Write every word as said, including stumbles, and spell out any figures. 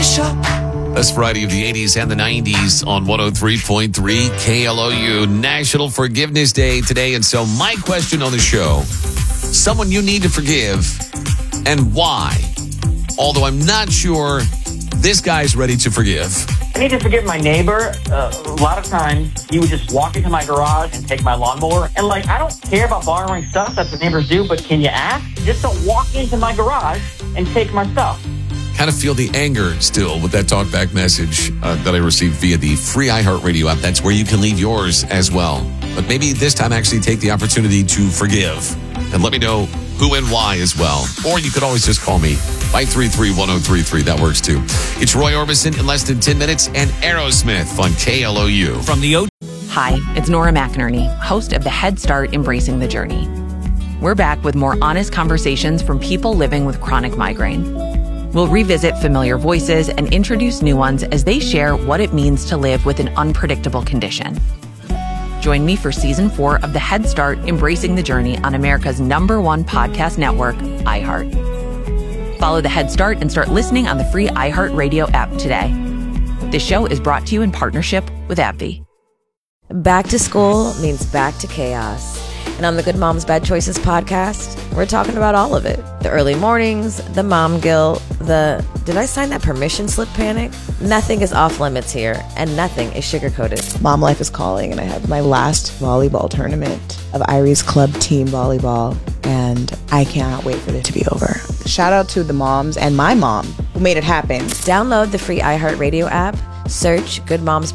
Best variety of the eighties and the nineties on one oh three point three K L O U. National Forgiveness Day today. And so my question on the show, someone you need to forgive and why? Although I'm not sure this guy's ready to forgive. I need to forgive my neighbor. Uh, a lot of times, he would just walk into my garage and take my lawnmower. And, like, I don't care about borrowing stuff. That's what neighbors do. But can you ask? Just don't walk into my garage and take my stuff. Kind of feel the anger still with that talkback message uh, that I received via the free iHeartRadio app. That's where you can leave yours as well. But maybe this time actually take the opportunity to forgive. And let me know who and why as well. Or you could always just call me, five three three, one oh three three. That works too. It's Roy Orbison in less than ten minutes and Aerosmith on K L O U. From the O. Hi, it's Nora McInerney, host of the Head Start Embracing the Journey. We're back with more honest conversations from people living with chronic migraine. We'll revisit familiar voices and introduce new ones as they share what it means to live with an unpredictable condition. Join me for season four of the Head Start Embracing the Journey on America's number one podcast network, iHeart. Follow the Head Start and start listening on the free iHeartRadio app today. This show is brought to you in partnership with AbbVie. Back to school means back to chaos. And on the Good Moms Bad Choices podcast, we're talking about all of it. The early mornings, the mom guilt, the did I sign that permission slip panic? Nothing is off limits here, and nothing is sugar-coated. Mom life is calling, and I have my last volleyball tournament of Irie's Club Team Volleyball, and I cannot wait for it to be over. Shout out to the moms and my mom who made it happen. Download the free iHeartRadio app, search Good Moms